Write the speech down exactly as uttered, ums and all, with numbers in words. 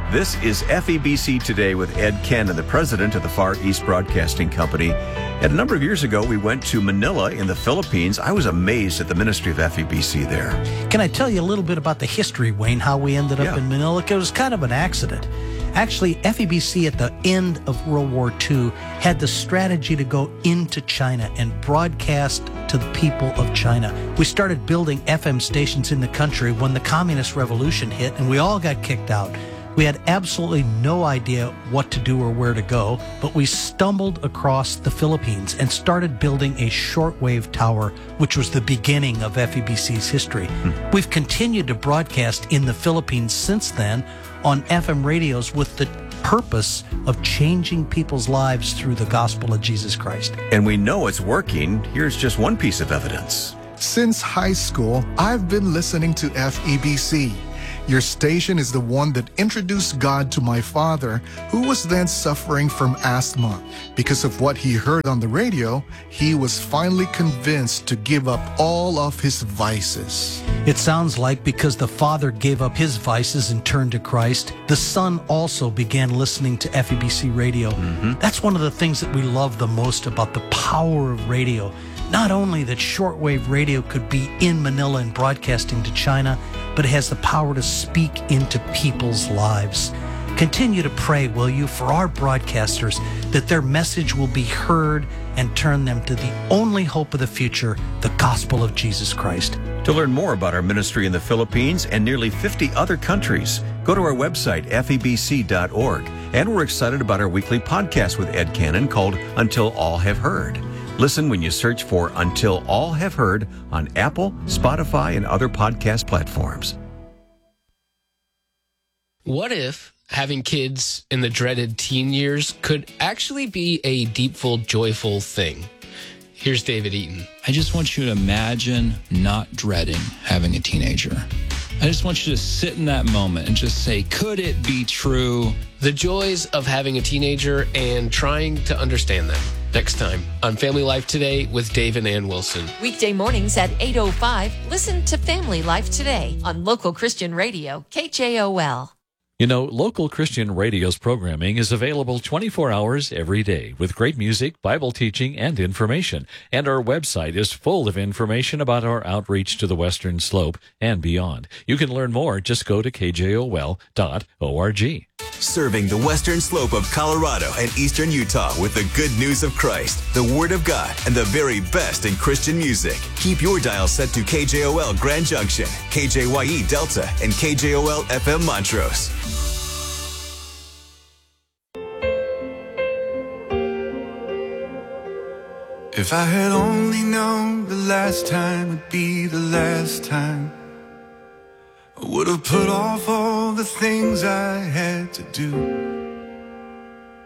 This is F E B C Today with Ed Cannon, the president of the Far East Broadcasting Company. And a number of years ago, we went to Manila in the Philippines. I was amazed at the ministry of F E B C there. Can I tell you a little bit about the history, Wayne, how we ended up Yeah. in Manila? It was kind of an accident. Actually, F E B C at the end of World War Two had the strategy to go into China and broadcast to the people of China. We started building F M stations in the country when the Communist Revolution hit, and we all got kicked out. We had absolutely no idea what to do or where to go, but we stumbled across the Philippines and started building a shortwave tower, which was the beginning of F E B C's history. Hmm. We've continued to broadcast in the Philippines since then on F M radios with the purpose of changing people's lives through the gospel of Jesus Christ. And we know it's working. Here's just one piece of evidence. Since high school, I've been listening to F E B C. Your station is the one that introduced God to my father, who was then suffering from asthma. Because of what he heard on the radio, he was finally convinced to give up all of his vices. It sounds like because the father gave up his vices and turned to Christ, the son also began listening to F E B C radio. Mm-hmm. That's one of the things that we love the most about the power of radio. Not only that shortwave radio could be in Manila and broadcasting to China, but it has the power to speak into people's lives. Continue to pray, will you, for our broadcasters, that their message will be heard and turn them to the only hope of the future, the gospel of Jesus Christ. To learn more about our ministry in the Philippines and nearly fifty other countries, go to our website, F E B C dot org. And we're excited about our weekly podcast with Ed Cannon called Until All Have Heard. Listen when you search for Until All Have Heard on Apple, Spotify, and other podcast platforms. What if having kids in the dreaded teen years could actually be a deepful, joyful thing? Here's David Eaton. I just want you to imagine not dreading having a teenager. I just want you to sit in that moment and just say, could it be true? The joys of having a teenager and trying to understand them. Next time on Family Life Today with Dave and Ann Wilson. Weekday mornings at eight oh five, listen to Family Life Today on Local Christian Radio, K J O L. You know, Local Christian Radio's programming is available twenty-four hours every day with great music, Bible teaching, and information. And our website is full of information about our outreach to the Western Slope and beyond. You can learn more. Just go to K J O L dot org. Serving the Western Slope of Colorado and Eastern Utah with the good news of Christ, the Word of God, and the very best in Christian music. Keep your dial set to K J O L Grand Junction, K J Y E Delta, and K J O L F M Montrose. If I had only known the last time would be the last time, I would have put off all the things I had to do.